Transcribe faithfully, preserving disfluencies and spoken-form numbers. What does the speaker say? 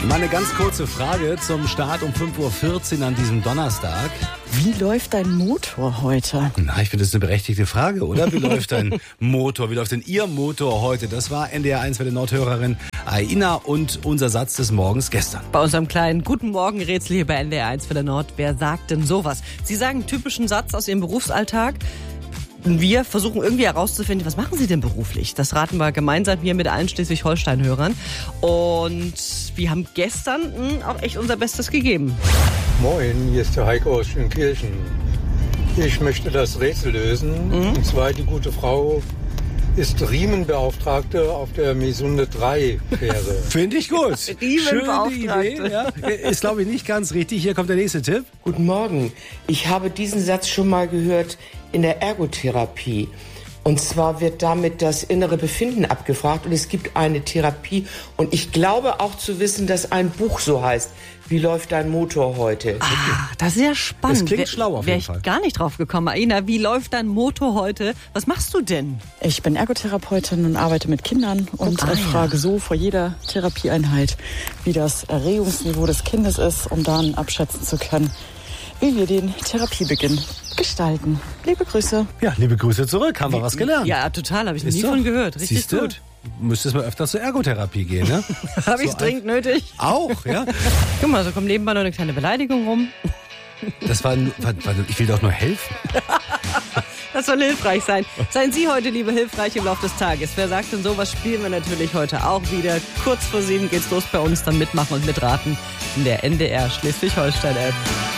Mal eine ganz kurze Frage zum Start um fünf Uhr vierzehn an diesem Donnerstag. Wie läuft dein Motor heute? Na, ich finde, das ist eine berechtigte Frage, oder? Wie läuft dein Motor? Wie läuft denn Ihr Motor heute? Das war N D R eins für die Nordhörerin Aina und unser Satz des Morgens gestern. Bei unserem kleinen Guten Morgen-Rätsel hier bei N D R eins für der Nord. Wer sagt denn sowas? Sie sagen einen typischen Satz aus Ihrem Berufsalltag. Wir versuchen irgendwie herauszufinden, was machen Sie denn beruflich? Das raten wir gemeinsam hier mit allen Schleswig-Holstein-Hörern. Und wir haben gestern mh, auch echt unser Bestes gegeben. Moin, hier ist der Heiko aus Schönkirchen. Ich möchte das Rätsel lösen. Mhm. Und zwar, die gute Frau ist Riemenbeauftragte auf der Mesunde drei Fähre. Finde ich gut. Schöne Riemenbeauftragte. Idee. Ja. Ist, glaube ich, nicht ganz richtig. Hier kommt der nächste Tipp. Guten Morgen. Ich habe diesen Satz schon mal gehört in der Ergotherapie. Und zwar wird damit das innere Befinden abgefragt und es gibt eine Therapie. Und ich glaube auch zu wissen, dass ein Buch so heißt. Wie läuft dein Motor heute? Ah, das ist ja spannend. Das klingt schlau auf Wäre jeden ich Fall. gar nicht drauf gekommen. Aina, wie läuft dein Motor heute? Was machst du denn? Ich bin Ergotherapeutin und arbeite mit Kindern und Ah, äh, ja. frage so vor jeder Therapieeinheit, wie das Erregungsniveau des Kindes ist, um dann abschätzen zu können, wie wir den Therapiebeginn gestalten. Liebe Grüße. Ja, liebe Grüße zurück. Haben wir was gelernt. Ja, total. Habe ich noch Ist nie doch. von gehört. Richtig Siehste? gut. Müsstest mal öfter zur Ergotherapie gehen, ne? Habe ich es So dringend nötig? Auch, ja? Guck mal, so kommt nebenbei noch eine kleine Beleidigung rum. Das war, nur- war, war ich will doch nur helfen. Das soll hilfreich sein. Seien Sie heute, liebe, hilfreich im Laufe des Tages. Wer sagt denn sowas, spielen wir natürlich heute auch wieder. Kurz vor sieben geht's los bei uns. Dann mitmachen und mitraten in der N D R Schleswig-Holstein-App.